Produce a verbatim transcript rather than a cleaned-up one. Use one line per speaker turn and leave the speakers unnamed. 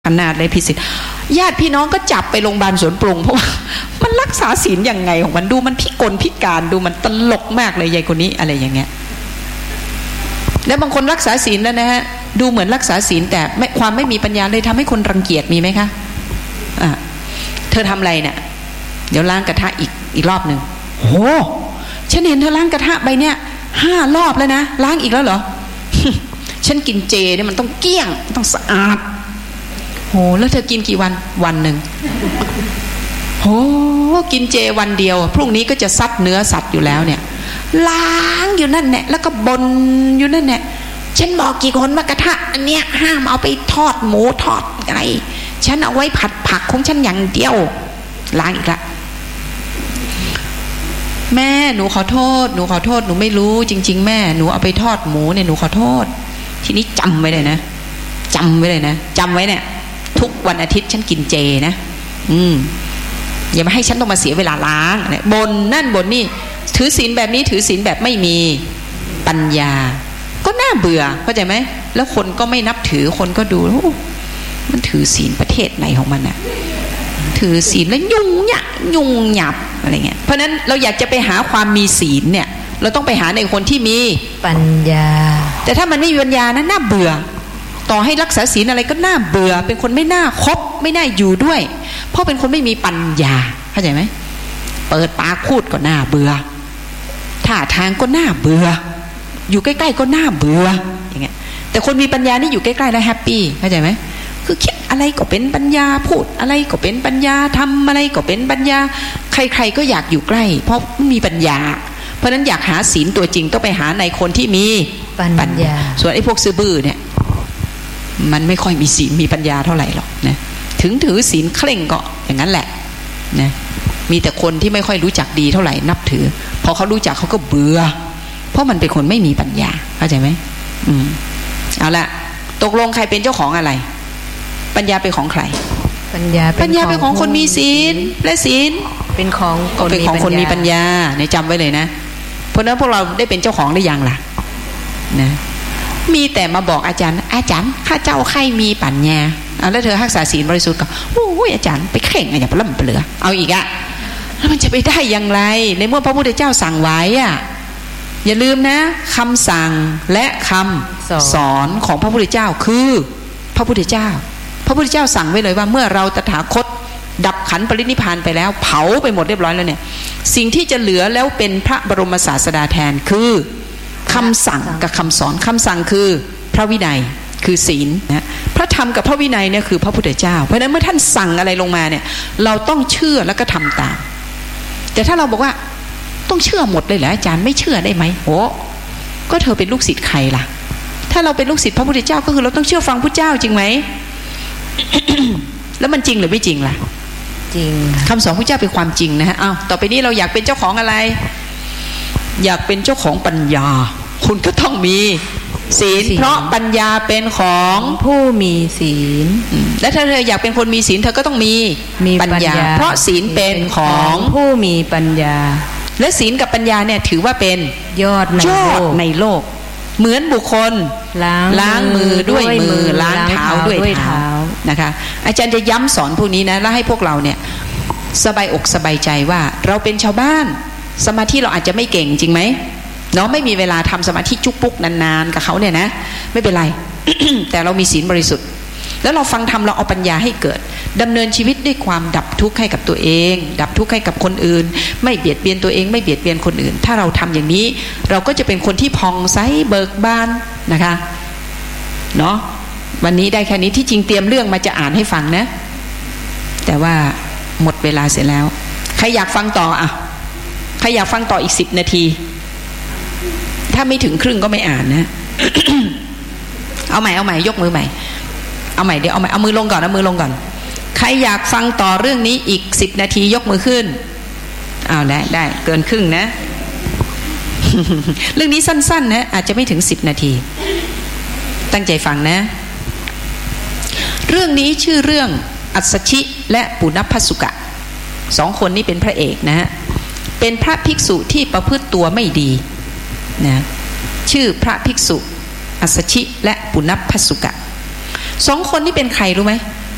ขนาดเลยพิสิทธิ์ญาติพี่น้องก็จับไปโรงพยาบาลสวนปรุงเพราะว่ามันรักษาศีลยังไงของมันดูมันพิกลพิการดูมันตลกมากเลยยายคนนี้อะไรอย่างเงี้ยแล้วบางคนรักษาศีลแล้วนะฮะดูเหมือนรักษาศีลแต่ไม่ความไม่มีปัญญาเลยทำให้คนรังเกียจมีไหมคะอ่ะเธอทำอะไรเนี่ยเดี๋ยวล้างกระทะอีกอีกรอบหนึ่งโอ้ฉันเห็นเธอล้างกระทะใบเนี้ยห้ารอบแล้วนะล้างอีกแล้วเหรอ ฉันกินเจเนี่ยมันต้องเกลี้ยงต้องสะอาดโหแล้วเธอกินกี่วันวันหนึ่งโหกินเจวันเดียวพรุ่งนี้ก็จะซัดเนื้อสัตว์อยู่แล้วเนี่ยล้างอยู่นั่นแหละแล้วก็บนอยู่นั่นแหละฉันบอกกี่คนว่ากระทะอันเนี้ยห้ามเอาไปทอดหมูทอดอะไรฉันเอาไว้ผัดผักของฉันอย่างเดียวล้างอีกละแม่หนูขอโทษหนูขอโทษหนูไม่รู้จริงๆแม่หนูเอาไปทอดหมูเนี่ยหนูขอโทษทีนี้จำไว้เลยนะจำไว้เลยนะจำไว้เนี่ยทุกวันอาทิตย์ฉันกินเจนะอืมอย่ามาให้ฉันต้องมาเสียเวลาล้างเนี่ยบนนั่นบนนี่ถือศีลแบบนี้ถือศีลแบบไม่มีปัญญาก็น่าเบื่อเข้าใจไหมแล้วคนก็ไม่นับถือคนก็ดูมันถือศีลประเทศไหนของมันน่ะถือศีลแล้วยุ่งยากยุ่งหยับอะไรเงี้ยเพราะนั้นเราอยากจะไปหาความมีศีลเนี่ยเราต้องไปหาในคนที่มี
ปัญญา
แต่ถ้ามันไม่มีปัญญานะน่าเบื่อต่อให้รักษาศีลอะไรก็น่าเบื่อเป็นคนไม่น่าคบไม่น่าอยู่ด้วยเพราะเป็นคนไม่มีปัญญาเข้าใจไหมเปิดปากพูดก็น่าเบื่อท่าทางก็น่าเบื่ออยู่ใกล้ๆก็น่าเบื่ออย่างเงี้ยแต่คนมีปัญญานี่อยู่ใกล้ๆแล้วแฮปปี้เข้าใจไหมคือคิดอะไรก็เป็นปัญญาพูดอะไรก็เป็นปัญญาทำอะไรก็เป็นปัญญาใครๆก็อยากอยู่ใกล้เพราะมีปัญญาเพราะนั้นอยากหาศีลตัวจริงต้องไปหาในคนที่มีปัญญาส่วนไอ้พวกซื่อบื้อเนี่ยมันไม่ค่อยมีศีลมีปัญญาเท่าไหร่หรอกนะถึงถือศีลเคร่งก็อย่างนั้นแหละนะมีแต่คนที่ไม่ค่อยรู้จักดีเท่าไหร่นับถือพอเขารู้จักเขาก็เบื่อเพราะมันเป็นคนไม่มีปัญญาเข้าใจไหมอืมเอาละตกลงใครเป็นเจ้าของอะไรปัญญาเป็นของใคร
ปัญญา
ปัญญาเป็นของคนมีศีลและศีล
เป็นของ
ก็เป็นของคนมีปัญญาเนี่ยจำไว้เลยนะเพราะนั้นพวกเราได้เป็นเจ้าของหรือยังล่ะนะมีแต่มาบอกอาจารย์อาจารย์ข้าเจ้าใครมีปัญญาเอาแล้วเธอรักษาศีลบริสุทธิ์ก็โอ้ยอาจารย์ไปเข่งอะไรอย่างปล่ำเปลือเอาอีกอะแล้วมันจะไปได้อย่างไรในเมื่อพระพุทธเจ้าสั่งไว้อะอย่าลืมนะคำสั่งและคำสอนของพระพุทธเจ้าคือพระพุทธเจ้าพระพุทธเจ้าสั่งไว้เลยว่าเมื่อเราตถาคตดับขันธ์ปรินิพพานไปแล้วเผาไปหมดเรียบร้อยแล้วเนี่ยสิ่งที่จะเหลือแล้วเป็นพระบรมศาสดาแทนคือคำสั่งกับคำสอนคำสั่งคือพระวินัยคือศีลนะพระธรรมกับพระวินัยเนี่ยคือพระพุทธเจ้าเพราะฉะนั้นเมื่อท่านสั่งอะไรลงมาเนี่ยเราต้องเชื่อแล้วก็ทำตามแต่ถ้าเราบอกว่าต้องเชื่อหมดเลยเหรออาจารย์ไม่เชื่อได้ไหมโอ้ก็เธอเป็นลูกศิษย์ใครล่ะถ้าเราเป็นลูกศิษย์พระพุทธเจ้าก็คือเราต้องเชื่อฟังพระเจ้าจริงไหม แล้วมันจริงหรือไม่จริงล่ะ
จริง
คำสอนพระเจ้าเป็นความจริงนะฮะอ้าวต่อไปนี้เราอยากเป็นเจ้าของอะไรอยากเป็นเจ้าของปัญญาคุณก็ต้องมีศีลเพราะปัญญาเป็นของ
ผู้มีศีล
และถ้าเธออยากเป็นคนมีศีลเธอก็ต้องมีปัญญาเพราะศีลเป็นของ
ผู้มีปัญญา
และศีลกับปัญญาเนี่ยถือว่าเป็น
ยอดในโลก
ในโลกเหมือนบุคคลล้างล้างมือด้วยมือล้างเท้าด้วยเท้านะคะอาจารย์จะย้ำสอนพวกนี้นะแล้วให้พวกเราเนี่ยสบายอกสบายใจว่าเราเป็นชาวบ้านสมาธิเราอาจจะไม่เก่งจริงไหมเนาะไม่มีเวลาทำสมาธิจุกปุ๊กนานๆกับเขาเนี่ยนะไม่เป็นไร แต่เรามีศีลบริสุทธิ์แล้วเราฟังธรรมเราเอาปัญญาให้เกิดดำเนินชีวิตด้วยความดับทุกข์ให้กับตัวเองดับทุกข์ให้กับคนอื่นไม่เบียดเบียนตัวเองไม่เบียดเบียนคนอื่นถ้าเราทำอย่างนี้เราก็จะเป็นคนที่ผ่องใสเบิกบานนะคะเนาะวันนี้ได้แค่นี้ที่จริงเตรียมเรื่องมาจะอ่านให้ฟังนะแต่ว่าหมดเวลาเสร็จแล้วใครอยากฟังต่ออ่ะใครอยากฟังต่ออีกสิบนาทีถ้าไม่ถึงครึ่งก็ไม่อ่านนะ เอาใหม่เอาใหม่ยกมือใหม่เอาใหม่เดี๋ยวเอาใหม่เอามือลงก่อนเอามือลงก่อนใครอยากฟังต่อเรื่องนี้อีกสิบนาทียกมือขึ้นเอาได้ได้เกินครึ่งนะ เรื่องนี้สั้นๆนะอาจจะไม่ถึงสิบนาทีตั้งใจฟังนะเรื่องนี้ชื่อเรื่องอัสสชิและปุณพสุกะสองคนนี้เป็นพระเอกนะฮะเป็นพระภิกษุที่ประพฤติตัวไม่ดีนะชื่อพระภิกษุอัสสชิและปุณพสุกะสองคนนี้เป็นใครรู้ไหม